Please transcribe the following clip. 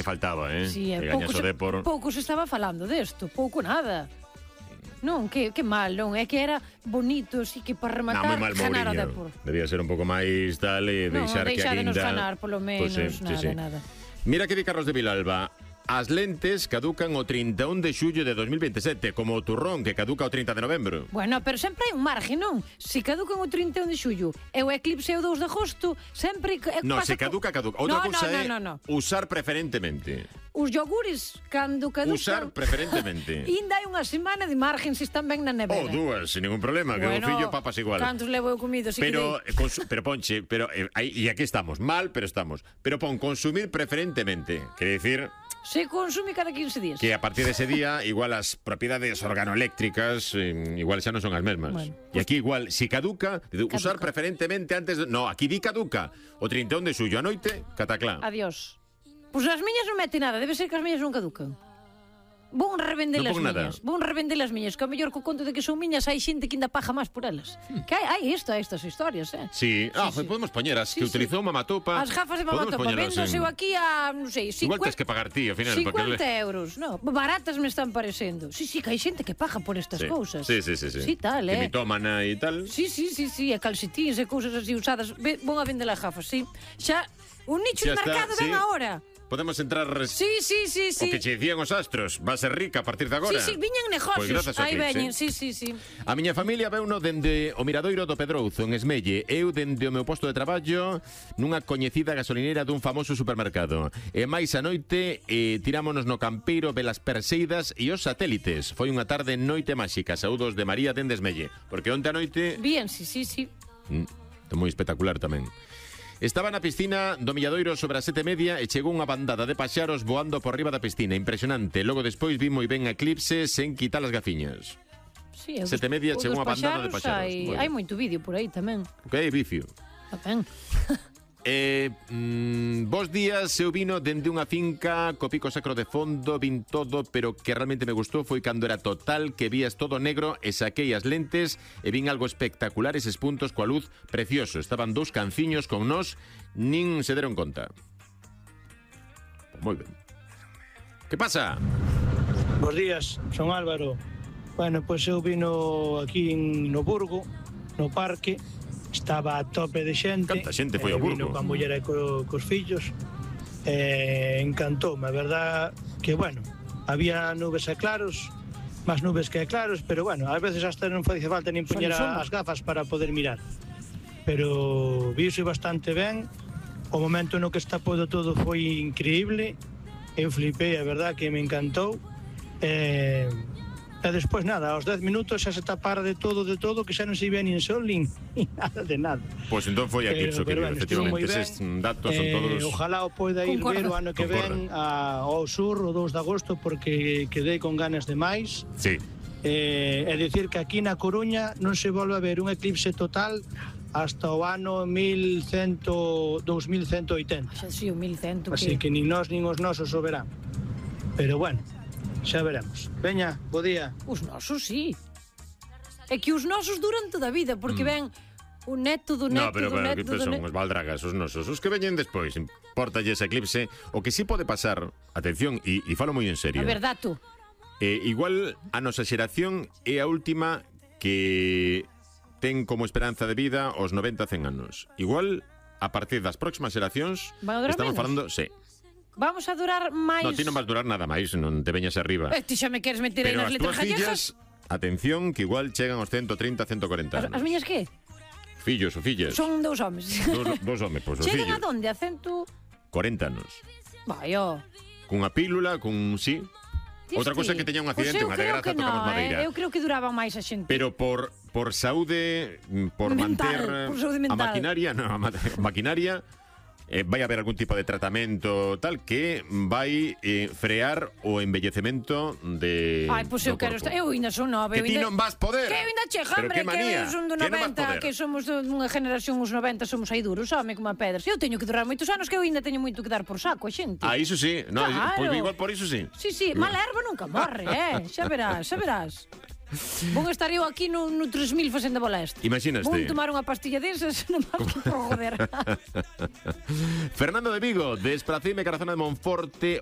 que faltaba, Sí, que gañas o Dépor. pouco se estaba falando desto, pouco nada. Non, que mal, non, é que era bonito, así que para rematar moi mal ganar o Mourinho. Dépor. Debía ser un pouco máis tal e deixar que a deixádenos guinda... ganar, polo menos, Pois nada. Mira que di Carlos de Vilalba. As lentes caducan o 31 de xullo de 2027, como o turrón que caduca o 30 de novembro. Bueno, pero sempre hai un margen, non? Se caducan o 31 de xullo e o eclipse é o 2 de agosto, sempre... No, se caduca. Outra cousa é no. usar preferentemente. Os yogures, cando caducan... Usar preferentemente. Ainda hai unha semana de margen se están ben na nevera. Dúas, sin ningún problema, que o fillo papas igual. Cantos levo eu comido, si pero Ponche, e aquí estamos, mal, pero estamos. Pero pon consumir preferentemente, quere dicir... Se consume cada 15 días. Que a partir dese día, igual as propiedades organoeléctricas igual xa non son as mesmas. Bueno, E aquí igual, si caduca, usar preferentemente antes de... No, aquí di caduca. O 31 de xullo a noite, cataclá. Adiós. Pois as miñas non mete nada, debe ser que as miñas non caducan. Vou revender as miñas. Vou revender as miñas, que ao mellor co conto de que son miñas hai xente que ainda paja máis por elas. Que hai estas historias, Sí, podemos poñer as que utilizou Mamatopa. As gafas de Mamatopa, vendose aquí a, non sei, 50... Igual tens que pagar ti, ao final. 50 euros, no, baratas me están parecendo. Sí, que hai xente que paga por estas cousas. Sí. Sí, tal, Que mitómana e tal. Sí, e calcetins e cousas así usadas. Vou a vender as gafas, sí. Xa, un nicho de mercado ven agora. Podemos entrar... Sí. O que che dicían os astros, va a ser rica a partir de agora. Sí, viñan negocios. Pois aí veñen, sí. A miña familia veuno dende o Miradoiro do Pedrouzo, en Esmelle. Eu dende o meu posto de traballo nunha coñecida gasolinera dun famoso supermercado. E máis a noite tirámonos no campeiro velas perseidas e os satélites. Foi unha tarde noite máxica. Saúdos de María dende Esmelle. Porque onte a noite... Bien, sí. Moi espectacular tamén. Estaba na piscina do Milladoiro sobre as 7:30 e chegou unha bandada de paxaros voando por riba da piscina. Impresionante. Logo despois vi moi ben a eclipse sen quitar as gafiñas. Sí, 7:30 chegou unha bandada de paxaros. Hai moito vídeo por aí tamén. Que é vicio. Tamén. Bos días, eu vino dende unha finca co pico sacro de fondo, vin todo, pero que realmente me gustou foi cando era total, que vías todo negro e saquei as lentes e vin algo espectacular, eses puntos coa luz precioso. Estaban dous canciños con nós, nin se deron conta. Pues moi ben. Que pasa? Bos días, son Álvaro. Bueno, pois eu vino aquí no Burgo, no parque. Estaba a tope de xente. Canta xente foi ao Burgo? Vino coa muller e cos fillos. Encantoume, a verdad que, bueno, había nubes e claros, máis nubes que claros, pero, bueno, ás veces hasta non fai falta nin poñer as gafas para poder mirar. Pero viuse bastante ben. O momento no que está todo foi increíble. Eu flipei, a verdad que me encantou. E despois nada, aos 10 minutos xa se tapara de todo, que xa non se ve nin sol, nin nada de nada. Pois entón foi aquí, bueno, efectivamente, eses datos son todos... Ojalá o poida ir ver o ano que ven ao sur, o 2 de agosto, porque quedei con ganas de máis. Sí. É dicir que aquí na Coruña non se volve a ver un eclipse total hasta o ano 2180. Sí, o 1100. Así que nin nós nin os nosos o verán. Pero bueno, xa veremos. Veña, bo día. Os nosos, sí. É que os nosos duran toda a vida, porque ven o neto do neto do neto do neto. Son os baldragas, os nosos. Os que veñen despois, importa ese eclipse. O que sí pode pasar, atención, e falo moi en serio. A verdad, tú. Igual a nosa xeración é a última que ten como esperanza de vida os 90-100 anos. Igual, a partir das próximas xeracións, estamos falando... Sí. Vamos a durar máis... Non, ti non vas durar nada máis, non te veñas arriba. Ti xa me queres meter aí nas letras gallegas? Atención, que igual chegan aos 130, 140 anos. As miñas que? Fillos ou fillas. Son dous homes. Dous homes, pois os fillos. Chegan a donde? A 140 anos. Vai, ó. Cunha pílula, sí. Outra cosa é que teña un accidente, unha desgraza, tocamos madeira. Eu creo que duraba máis a xente. Pero por saúde, por manter a maquinaria, a maquinaria, vai haber algún tipo de tratamento tal que vai frear o embellecemento de... Ai, pois eu quero estar... Eu ainda son nova. Que ti non vas poder. Que eu ainda chega, hombre, que eu son do 90, que somos dunha generación, os 90 somos aí duros, home, como a pedras. Eu teño que durar moitos anos, que eu ainda teño moito que dar por saco a xente. Ah, iso sí. No, claro. Pois igual por iso sí. Sí, mala erva nunca morre, xa verás. Vou estar eu aquí no 3000 facendo bola esta. Imaginaste. Vou tomar unha pastilla desas, non máis que por joder. Fernando de Vigo, despraceime cara a zona de Monforte